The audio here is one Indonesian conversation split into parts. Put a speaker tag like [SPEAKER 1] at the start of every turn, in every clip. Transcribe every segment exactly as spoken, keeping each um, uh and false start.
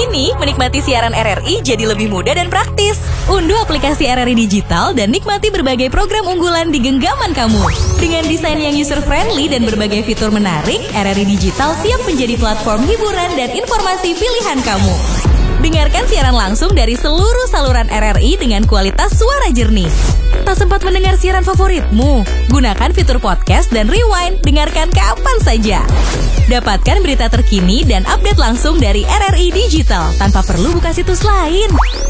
[SPEAKER 1] Kini, menikmati siaran R R I jadi lebih mudah dan praktis. Unduh aplikasi R R I Digital dan nikmati berbagai program unggulan di genggaman kamu. Dengan desain yang user-friendly dan berbagai fitur menarik, R R I Digital siap menjadi platform hiburan dan informasi pilihan kamu. Dengarkan siaran langsung dari seluruh saluran R R I dengan kualitas suara jernih. Tak sempat mendengar siaran favoritmu? Gunakan fitur podcast dan rewind, dengarkan kapan saja. Dapatkan berita terkini dan update langsung dari R R I Digital tanpa perlu buka situs lain.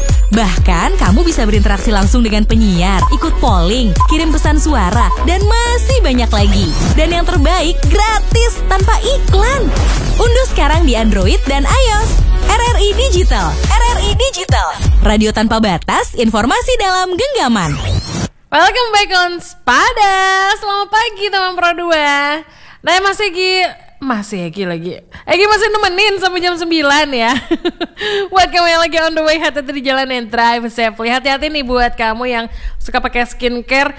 [SPEAKER 1] Bahkan, kamu bisa berinteraksi langsung dengan penyiar, ikut polling, kirim pesan suara, dan masih banyak lagi. Dan yang terbaik, gratis tanpa iklan. Unduh sekarang di Android dan iOS. R R I Digital, R R I Digital. Radio tanpa batas, informasi dalam genggaman.
[SPEAKER 2] Welcome back on Spada. Selamat pagi teman Pro dua. Nah, masih Gi Masih Egi lagi Egi masih nemenin sampai jam sembilan ya. Buat kamu yang lagi on the way, hati-hati di jalan and drive safely. Hati-hati nih buat kamu yang suka pakai skincare,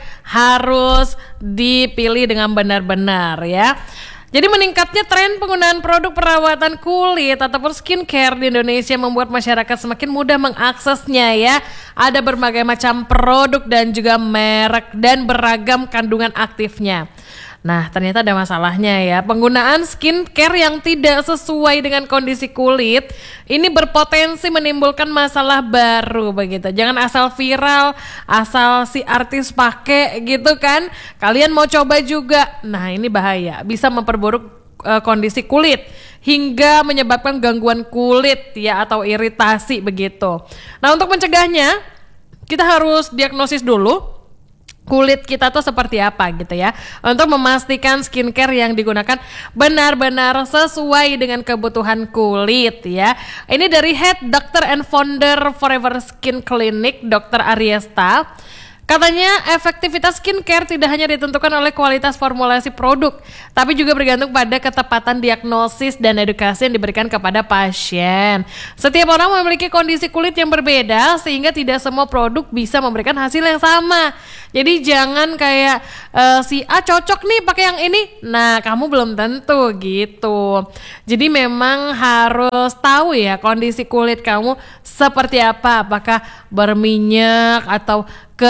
[SPEAKER 2] harus dipilih dengan benar-benar ya. Jadi meningkatnya tren penggunaan produk perawatan kulit ataupun skincare di Indonesia membuat masyarakat semakin mudah mengaksesnya ya. Ada berbagai macam produk dan juga merek dan beragam kandungan aktifnya. Nah, ternyata ada masalahnya ya. Penggunaan skincare yang tidak sesuai dengan kondisi kulit ini berpotensi menimbulkan masalah baru begitu. Jangan asal viral, asal si artis pakai gitu kan. Kalian mau coba juga. Nah, ini bahaya. Bisa memperburuk uh, kondisi kulit hingga menyebabkan gangguan kulit ya atau iritasi begitu. Nah, untuk mencegahnya kita harus diagnosis dulu kulit kita tuh seperti apa gitu ya, untuk memastikan skincare yang digunakan benar-benar sesuai dengan kebutuhan kulit ya. Ini dari Head Doctor and Founder Forever Skin Clinic, Dokter Ariesta. Katanya efektivitas skincare tidak hanya ditentukan oleh kualitas formulasi produk, tapi juga bergantung pada ketepatan diagnosis dan edukasi yang diberikan kepada pasien. Setiap orang memiliki kondisi kulit yang berbeda sehingga tidak semua produk bisa memberikan hasil yang sama. Jadi jangan kayak uh, si A cocok nih pakai yang ini, nah kamu belum tentu gitu. Jadi memang harus tahu ya kondisi kulit kamu seperti apa, apakah berminyak atau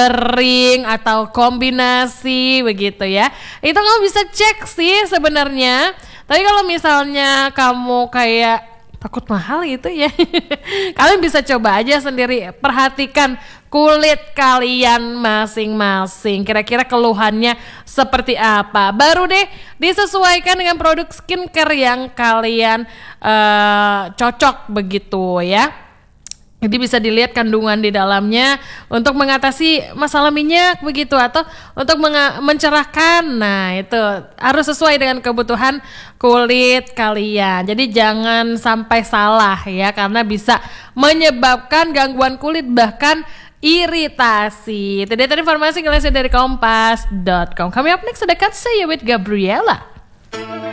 [SPEAKER 2] kering atau kombinasi begitu ya. Itu kamu bisa cek sih sebenarnya. Tapi kalau misalnya kamu kayak takut mahal gitu ya, kalian bisa coba aja sendiri. Perhatikan kulit kalian masing-masing, kira-kira keluhannya seperti apa. Baru deh disesuaikan dengan produk skincare yang kalian uh, cocok begitu ya. Jadi bisa dilihat kandungan di dalamnya untuk mengatasi masalah minyak begitu, atau untuk menga- mencerahkan. Nah itu harus sesuai dengan kebutuhan kulit kalian. Jadi jangan sampai salah ya, karena bisa menyebabkan gangguan kulit bahkan iritasi. Itu dia tadi informasi dari kompas dot com. Kami up next sedekat saya with Gabriela.